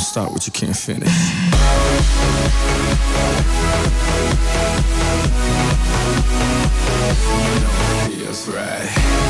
start what you can't finish. Feels right.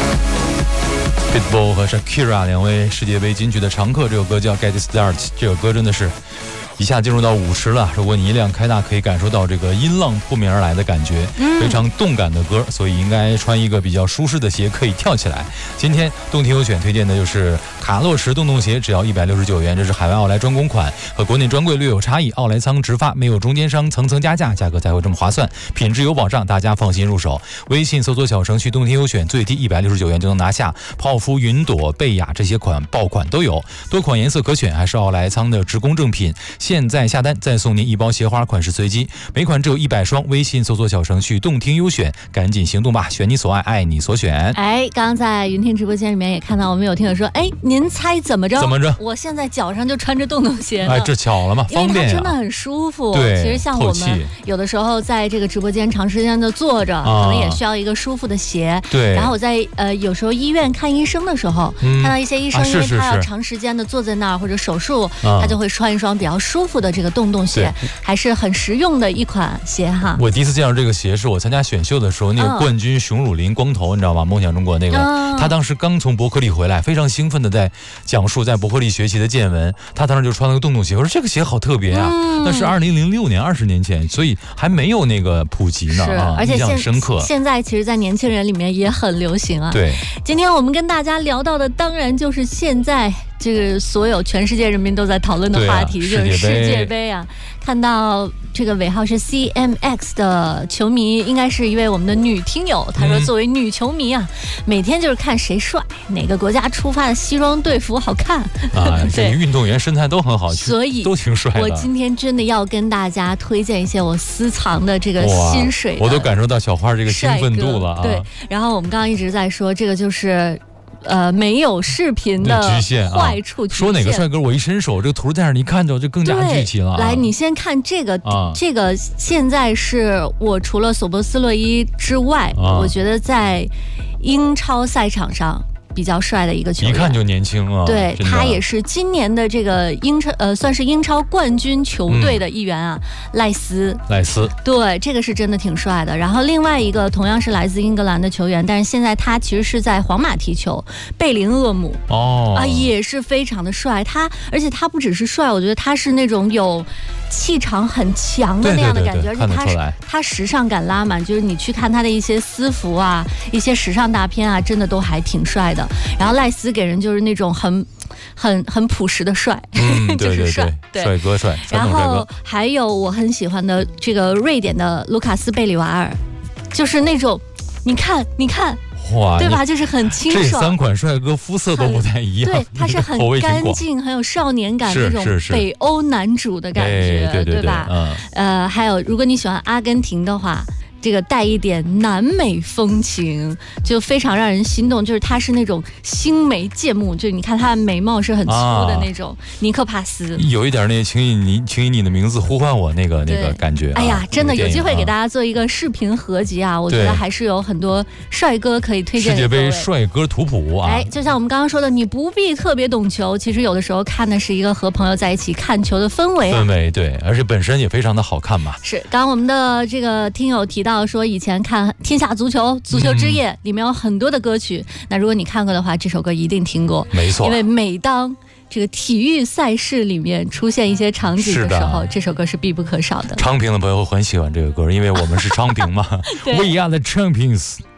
Pitbull 和 Shakira 两位世界杯金曲的常客，这首歌叫 Get It Start， 这首歌真的是一下进入到50了，如果你音量开大，可以感受到这个音浪扑面而来的感觉，非常动感的歌，所以应该穿一个比较舒适的鞋，可以跳起来。今天动听优选推荐的就是卡洛驰洞洞鞋，只要169元，这是海外奥莱专供款，和国内专柜略有差异，奥莱仓直发，没有中间商层层加价，价格才会这么划算，品质有保障，大家放心入手。微信搜索小程序动听优选，最低169元就能拿下。泡芙、云朵、贝雅这些爆款都有，多款颜色可选，还是奥莱仓的直供正品。现在下单再送您1包鞋花，款式随机，每款只有100双。微信搜索小程序动听优选，赶紧行动吧，选你所爱，爱你所选。 刚刚在云听直播间里面也看到我们有听友说，您猜怎么着？ 怎么着？ 我现在脚上就穿着洞洞鞋呢。 这巧了嘛，方便因为它真的很舒服。 对， 其实像我们有的时候在这个直播间长时间的坐着，可能也需要一个舒服的鞋。 对。 然后我在有时候医院看医生的时候，看到一些医生，因为他要长时间的坐在那儿或者手术，他就会穿一双比较舒服的这个洞洞鞋，还是很实用的一款鞋哈。 我第一次见到这个鞋是我参加选秀的时候，那个冠军熊汝霖光头，你知道吗？梦想中国那个，他当时刚从伯克利回来，非常兴奋的在讲述在伯克利学习的见闻。他当时就穿了个洞洞鞋，我说这个鞋好特别啊！那是2006年，20年前，所以还没有那个普及呢而且印象深刻。 现在其实，在年轻人里面也很流行啊。 对， 今天我们跟大家聊到的，当然就是现在这个所有全世界人民都在讨论的话题，就是世界杯啊。看到这个尾号是 CMX 的球迷，应该是一位我们的女听友，她说作为女球迷啊，每天就是看谁帅，哪个国家出发的西装队服好看这个运动员身材都很好， 所以都挺帅的。 我今天真的要跟大家推荐一些我私藏的这个薪水的， 我都感受到小花这个兴奋度了啊。 对，然后我们刚刚一直在说这个就是没有视频的局限坏处局限。 说哪个帅哥，我一伸手，这个图在那儿，你看着就更加具体了。 来，你先看这个，这个现在是我除了索博斯洛伊之外，我觉得在英超赛场上比较帅的一个球员， 一看就年轻啊。 对，他也是今年的这个算是英超冠军球队的一员啊，赖斯。对，这个是真的挺帅的。然后另外一个同样是来自英格兰的球员，但是现在他其实是在皇马踢球，贝林厄姆也是非常的帅。而且他不只是帅，我觉得他是那种有气场很强的那样的感觉， 而且他时尚感拉满，就是你去看他的一些私服啊，一些时尚大片啊，真的都还挺帅的。然后赖斯给人就是那种很朴实的帅，就是帅， 帅哥帅。 然后还有我很喜欢的这个瑞典的卢卡斯贝里瓦尔，就是那种你看。 哇， 对吧？就是很清爽。 这3款帅哥肤色都不太一样， 对，他是很干净，很有少年感，那种北欧男主的感觉，对吧？还有，如果你喜欢阿根廷的话，这个带一点南美风情，就非常让人心动。就是他是那种星眉剑目，就你看他的眉毛是很粗的那种，尼克帕斯， 有一点那请以你的名字呼唤我那个感觉。 哎呀，真的有机会给大家做一个视频合集啊！我觉得还是有很多帅哥可以推荐。 世界杯帅哥图谱啊！ 就像我们刚刚说的，你不必特别懂球，其实有的时候看的是一个和朋友在一起看球的氛围。 对，而且本身也非常的好看嘛。 是，刚刚我们的这个听友提到说，以前看《天下足球》足球之夜里面有很多的歌曲，那如果你看过的话，这首歌一定听过。 没错， 因为每当这个体育赛事里面出现一些场景的时候，这首歌是必不可少的。 昌平的朋友很喜欢这个歌，因为我们是昌平嘛。We are the champions。